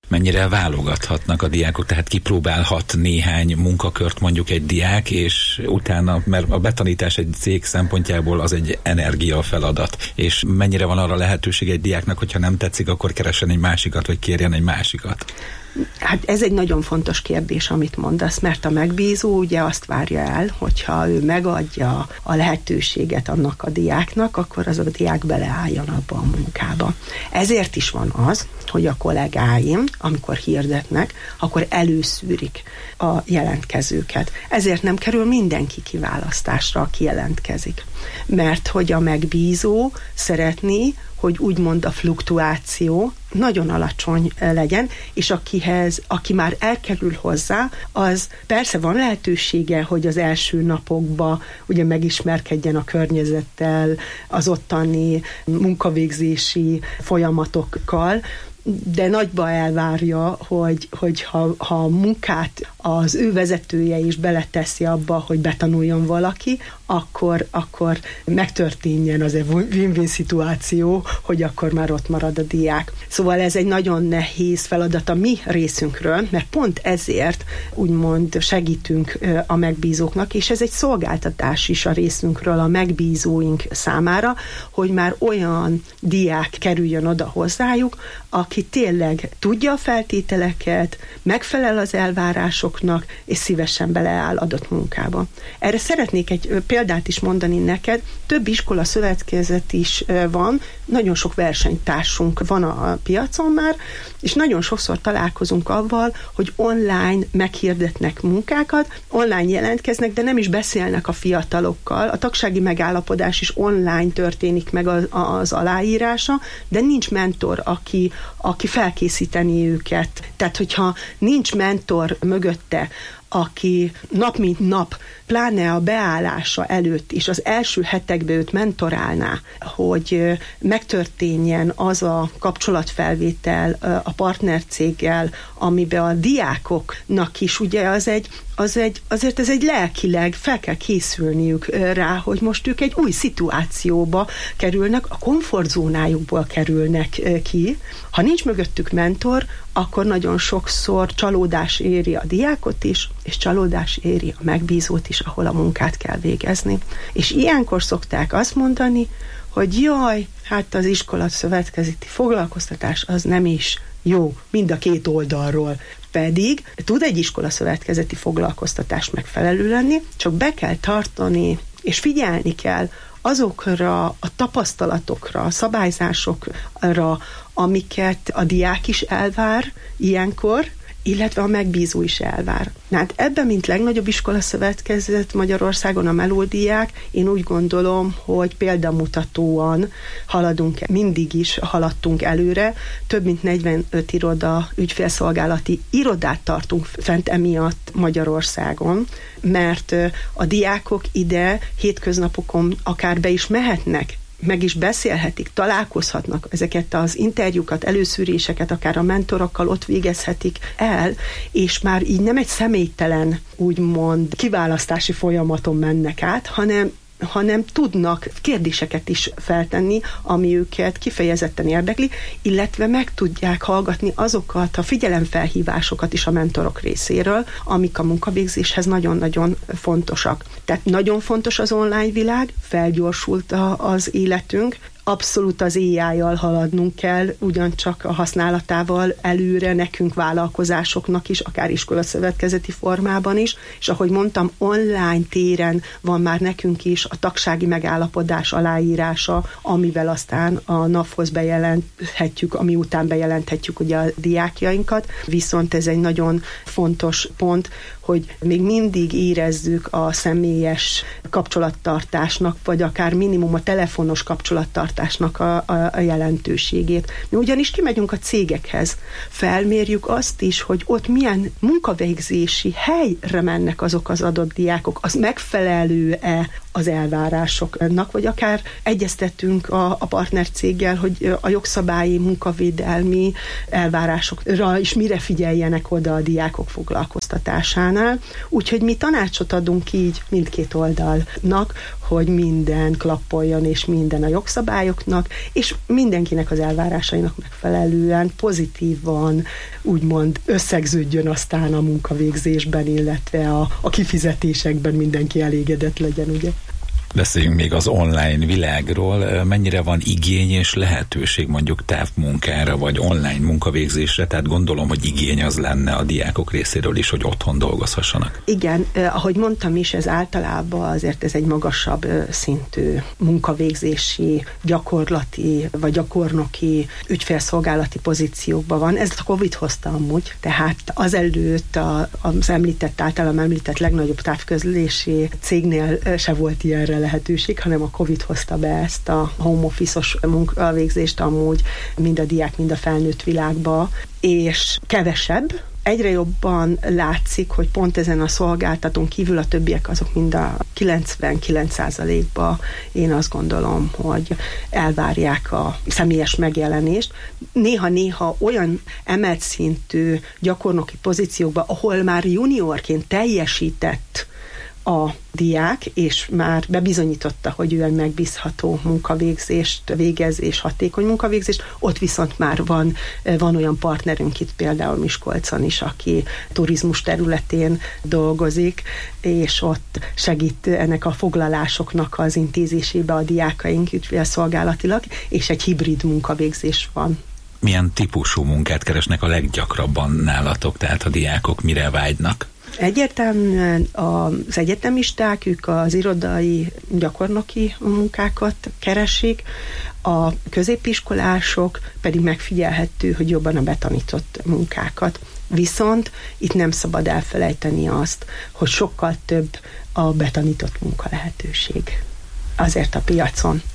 Mennyire válogathatnak a diákok, tehát kipróbálhat néhány munkakört mondjuk egy diák, és utána, mert a betanítás egy cég szempontjából az egy energiafeladat, és mennyire van arra lehetőség egy diáknak, hogyha nem tetszik, akkor keressen egy másikat, vagy kérjen egy másikat? Hát ez egy nagyon fontos kérdés, amit mondasz, mert a megbízó ugye azt várja el, hogyha ő megadja a lehetőséget annak a diáknak, akkor az a diák beleálljon abba a munkába. Ezért is van az, hogy a kollégáim, amikor hirdetnek, akkor előszűrik a jelentkezőket. Ezért nem kerül mindenki kiválasztásra, aki jelentkezik. Mert hogy a megbízó szeretné, hogy úgymond a fluktuáció nagyon alacsony legyen, és aki már elkerül hozzá, az persze van lehetősége, hogy az első napokban ugye megismerkedjen a környezettel, az ottani munkavégzési folyamatokkal, de nagyba elvárja, hogy ha a munkát az ő vezetője is beleteszi abba, hogy betanuljon valaki, akkor megtörténjen az egy win-win szituáció, hogy akkor már ott marad a diák. Szóval ez egy nagyon nehéz feladat a mi részünkről, mert pont ezért úgymond segítünk a megbízóknak, és ez egy szolgáltatás is a részünkről a megbízóink számára, hogy már olyan diák kerüljön oda hozzájuk, aki tényleg tudja a feltételeket, megfelel az elvárásoknak, és szívesen beleáll adott munkába. Erre szeretnék egy példát is mondani neked. Több iskola szövetkezet is van, nagyon sok versenytársunk van a piacon már, és nagyon sokszor találkozunk avval, hogy online meghirdetnek munkákat, online jelentkeznek, de nem is beszélnek a fiatalokkal. A tagsági megállapodás is online történik meg az aláírása, de nincs mentor, aki felkészíteni őket. Tehát, hogyha nincs mentor mögötte, aki nap mint nap, pláne a beállása előtt is az első hetekben őt mentorálná, hogy megtörténjen az a kapcsolatfelvétel a partnercéggel, amiben a diákoknak is ugye azért ez egy lelkileg fel kell készülniük rá, hogy most ők egy új szituációba kerülnek, a komfortzónájukból kerülnek ki. Ha nincs mögöttük mentor, akkor nagyon sokszor csalódás éri a diákot is, és csalódás éri a megbízót is, ahol a munkát kell végezni. És ilyenkor szokták azt mondani, hogy jaj, hát az iskola szövetkezeti foglalkoztatás az nem is jó, mind a két oldalról. Pedig tud egy iskola szövetkezeti foglalkoztatás megfelelő lenni, csak be kell tartani, és figyelni kell azokra a tapasztalatokra, a szabályzásokra, amiket a diák is elvár ilyenkor, illetve a megbízó is elvár. Hát ebben, mint legnagyobb iskolaszövetkezet Magyarországon a melódiák, én úgy gondolom, hogy példamutatóan mindig is haladtunk előre. Több mint 45 ügyfélszolgálati irodát tartunk fent emiatt Magyarországon, mert a diákok ide hétköznapokon akár be is mehetnek, meg is beszélhetik, találkozhatnak, ezeket az interjúkat, előszűréseket akár a mentorokkal ott végezhetik el, és már így nem egy személytelen, úgymond kiválasztási folyamaton mennek át, hanem tudnak kérdéseket is feltenni, ami őket kifejezetten érdekli, illetve meg tudják hallgatni azokat a figyelemfelhívásokat is a mentorok részéről, amik a munkavégzéshez nagyon-nagyon fontosak. Tehát nagyon fontos az online világ, felgyorsult az életünk, abszolút az AI-jal haladnunk kell, ugyancsak a használatával előre nekünk vállalkozásoknak is, akár iskolaszövetkezeti formában is, és ahogy mondtam, online téren van már nekünk is a tagsági megállapodás aláírása, amivel aztán a NAV-hoz bejelenthetjük, ami után bejelenthetjük ugye a diákjainkat, viszont ez egy nagyon fontos pont, hogy még mindig érezzük a személyes kapcsolattartásnak, vagy akár minimum a telefonos kapcsolattartásnak a jelentőségét. Mi ugyanis kimegyünk a cégekhez, felmérjük azt is, hogy ott milyen munkavégzési helyre mennek azok az adott diákok, az megfelelő-e az elvárásoknak, vagy akár egyeztettünk a partnercéggel, hogy a jogszabályi, munkavédelmi elvárásokra is mire figyeljenek oda a diákok foglalkoztatásánál. Úgyhogy mi tanácsot adunk így mindkét oldalnak, hogy minden klappoljon, és minden a jogszabályoknak, és mindenkinek az elvárásainak megfelelően pozitívan, úgymond összegződjön aztán a munkavégzésben, illetve a kifizetésekben mindenki elégedett legyen, ugye? Beszéljünk még az online világról. Mennyire van igény és lehetőség mondjuk távmunkára, vagy online munkavégzésre? Tehát gondolom, hogy igény az lenne a diákok részéről is, hogy otthon dolgozhassanak. Igen, ahogy mondtam is, ez általában azért ez egy magasabb szintű munkavégzési, gyakorlati vagy gyakornoki, ügyfélszolgálati pozíciókban van. Ez a Covid hozta amúgy, tehát azelőtt az általam említett legnagyobb távközlési cégnél se volt ilyenre lehetőség, hanem a Covid hozta be ezt a home office-os munkavégzést amúgy mind a diák, mind a felnőtt világba, és kevesebb. Egyre jobban látszik, hogy pont ezen a szolgáltatón kívül a többiek azok mind a 99%-ba én azt gondolom, hogy elvárják a személyes megjelenést. Néha-néha olyan emelt szintű gyakornoki pozíciókban, ahol már juniorként teljesített a diák, és már bebizonyította, hogy ő egy megbízható munkavégzést végez, és hatékony munkavégzést, ott viszont már van olyan partnerünk itt például Miskolcon is, aki turizmus területén dolgozik, és ott segít ennek a foglalásoknak az intézésébe a diákaink ügyfélszolgálatilag, és egy hibrid munkavégzés van. Milyen típusú munkát keresnek a leggyakrabban nálatok, tehát a diákok mire vágynak? Egyértelműen az egyetemisták, ők az irodai gyakornoki munkákat keresik, a középiskolások pedig megfigyelhető, hogy jobban a betanított munkákat. Viszont itt nem szabad elfelejteni azt, hogy sokkal több a betanított munka lehetőség azért a piacon.